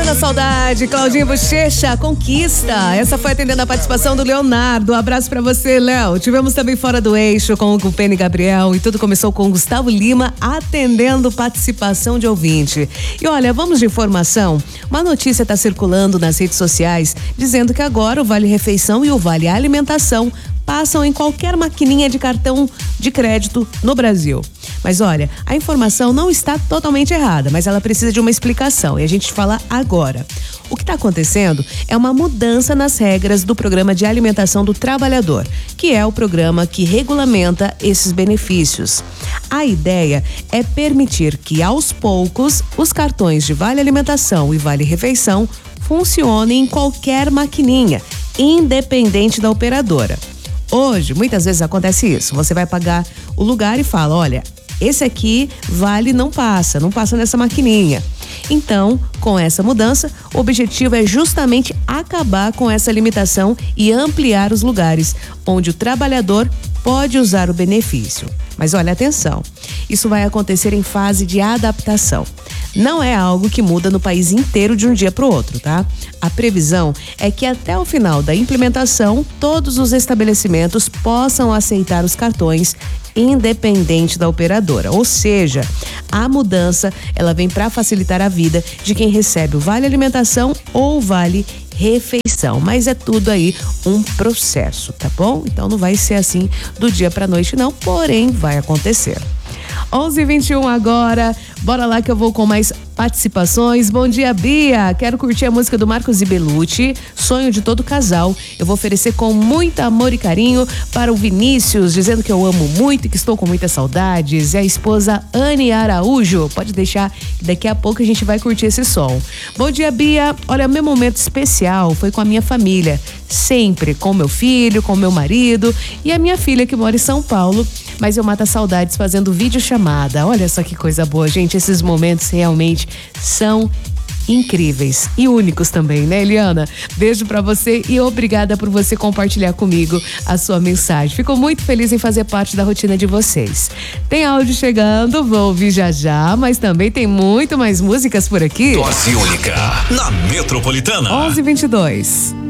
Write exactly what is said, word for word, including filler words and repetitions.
Matando a Saudade, Claudinha Bochecha, Conquista. Essa foi atendendo a participação do Leonardo. Um abraço pra você, Léo. Tivemos também Fora do Eixo com o Gupene Gabriel e tudo começou com o Gustavo Lima atendendo participação de ouvinte. E olha, vamos de informação. Uma notícia está circulando nas redes sociais dizendo que agora o Vale Refeição e o Vale Alimentação passam em qualquer maquininha de cartão de crédito no Brasil. Mas olha, a informação não está totalmente errada, mas ela precisa de uma explicação e a gente fala agora. O que está acontecendo é uma mudança nas regras do Programa de Alimentação do Trabalhador, que é o programa que regulamenta esses benefícios. A ideia é permitir que, aos poucos, os cartões de Vale Alimentação e Vale Refeição funcionem em qualquer maquininha, independente da operadora. Hoje, muitas vezes acontece isso. Você vai pagar o lugar e fala, olha, esse aqui vale não passa, não passa nessa maquininha. Então, com essa mudança, o objetivo é justamente acabar com essa limitação e ampliar os lugares onde o trabalhador pode usar o benefício. Mas olha, atenção, isso vai acontecer em fase de adaptação. Não é algo que muda no país inteiro de um dia para o outro, tá? A previsão é que até o final da implementação, todos os estabelecimentos possam aceitar os cartões independente da operadora. Ou seja, a mudança, ela vem para facilitar a vida de quem recebe o Vale Alimentação ou o Vale Refeição, mas é tudo aí um processo, tá bom? Então não vai ser assim do dia pra noite não, porém vai acontecer. onze e vinte e um agora, bora lá que eu vou com mais participações. Bom dia, Bia, quero curtir a música do Marcos e Belucci, Sonho de Todo Casal. Eu vou oferecer com muito amor e carinho para o Vinícius, dizendo que eu amo muito e que estou com muitas saudades, e a esposa Anne Araújo. Pode deixar que daqui a pouco a gente vai curtir esse som. Bom dia, Bia, olha, meu momento especial foi com a minha família, sempre com meu filho, com meu marido e a minha filha que mora em São Paulo, mas eu mato as saudades fazendo videochamada. Olha só que coisa boa, gente, esses momentos realmente são incríveis e únicos também, né, Eliana? Beijo pra você e obrigada por você compartilhar comigo a sua mensagem. Fico muito feliz em fazer parte da rotina de vocês. Tem áudio chegando, vou ouvir já já, mas também tem muito mais músicas por aqui. Dose única na Metropolitana. onze e vinte e dois.